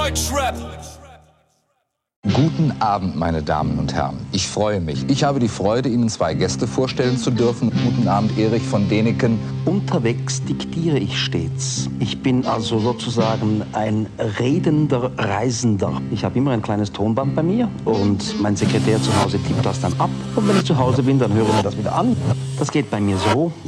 Deutschrap. Guten Abend, meine Damen und Herren. Ich freue mich. Ich habe die Freude, Ihnen zwei Gäste vorstellen zu dürfen. Guten Abend, Erich von Däniken. Unterwegs diktiere ich stets. Ich bin also sozusagen ein redender Reisender. Ich habe immer ein kleines Tonband bei mir und mein Sekretär zu Hause tippt das dann ab. Und wenn ich zu Hause bin, dann höre ich mir das wieder an. Das geht bei mir so.